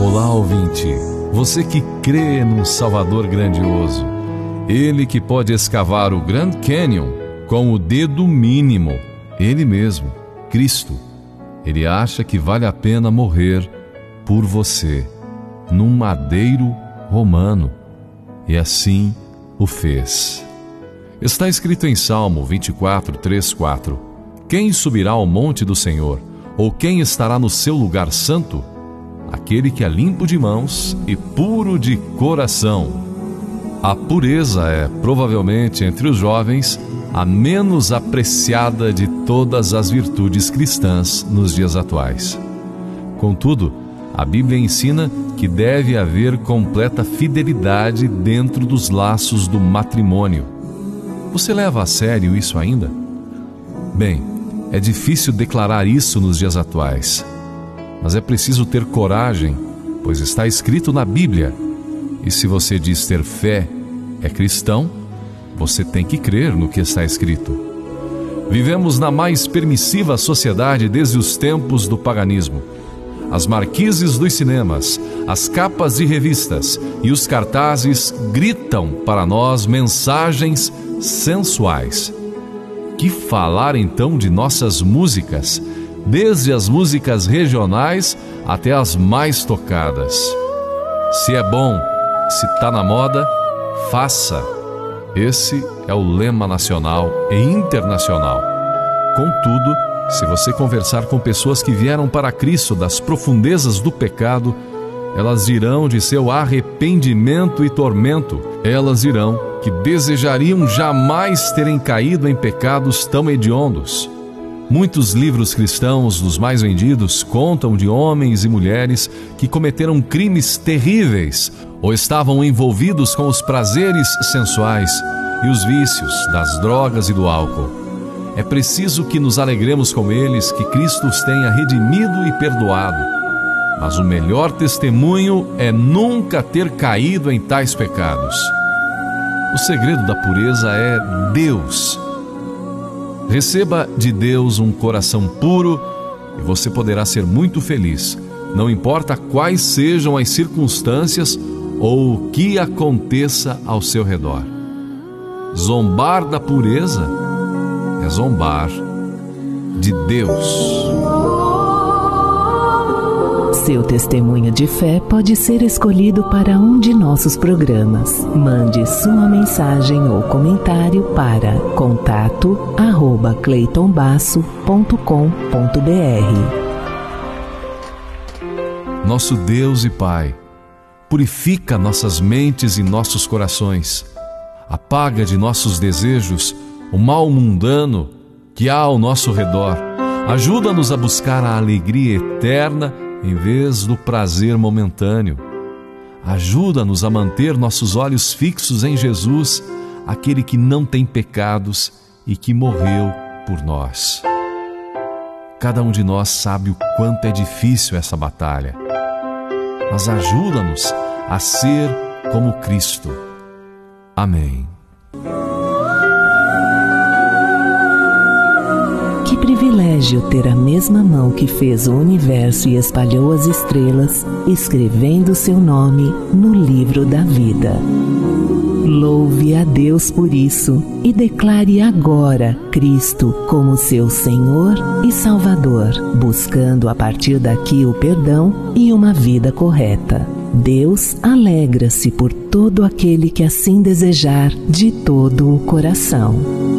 Olá, ouvinte, você que crê num Salvador grandioso, Ele que pode escavar o Grand Canyon com o dedo mínimo, Ele mesmo, Cristo. Ele acha que vale a pena morrer por você, num madeiro romano, e assim o fez. Está escrito em Salmo 24, 3, 4: Quem subirá ao monte do Senhor, ou quem estará no seu lugar santo? Aquele que é limpo de mãos e puro de coração. A pureza é, provavelmente, entre os jovens, a menos apreciada de todas as virtudes cristãs nos dias atuais. Contudo, a Bíblia ensina que deve haver completa fidelidade dentro dos laços do matrimônio. Você leva a sério isso ainda? Bem, é difícil declarar isso nos dias atuais, mas é preciso ter coragem, pois está escrito na Bíblia. E se você diz ter fé, é cristão, você tem que crer no que está escrito. Vivemos na mais permissiva sociedade desde os tempos do paganismo. As marquises dos cinemas, as capas de revistas e os cartazes gritam para nós mensagens sensuais. Que falar então de nossas músicas, desde as músicas regionais até as mais tocadas. Se é bom, se está na moda, faça. Esse é o lema nacional e internacional. Contudo, se você conversar com pessoas que vieram para Cristo das profundezas do pecado, elas dirão de seu arrependimento e tormento. Elas dirão que desejariam jamais terem caído em pecados tão hediondos. Muitos livros cristãos, dos mais vendidos, contam de homens e mulheres que cometeram crimes terríveis ou estavam envolvidos com os prazeres sensuais e os vícios das drogas e do álcool. É preciso que nos alegremos com eles, que Cristo os tenha redimido e perdoado. Mas o melhor testemunho é nunca ter caído em tais pecados. O segredo da pureza é Deus. Receba de Deus um coração puro e você poderá ser muito feliz, não importa quais sejam as circunstâncias ou o que aconteça ao seu redor. Zombar da pureza é zombar de Deus. Seu testemunho de fé pode ser escolhido para um de nossos programas. Mande sua mensagem ou comentário para contato@cleitonbasso.com.br. Nosso Deus e Pai, purifica nossas mentes e nossos corações. Apaga de nossos desejos o mal mundano que há ao nosso redor. Ajuda-nos a buscar a alegria eterna em vez do prazer momentâneo. Ajuda-nos a manter nossos olhos fixos em Jesus, aquele que não tem pecados e que morreu por nós. Cada um de nós sabe o quanto é difícil essa batalha, mas ajuda-nos a ser como Cristo. Amém. Que privilégio ter a mesma mão que fez o universo e espalhou as estrelas, escrevendo seu nome no livro da vida. Louve a Deus por isso e declare agora Cristo como seu Senhor e Salvador, buscando a partir daqui o perdão e uma vida correta. Deus alegra-se por todo aquele que assim desejar de todo o coração.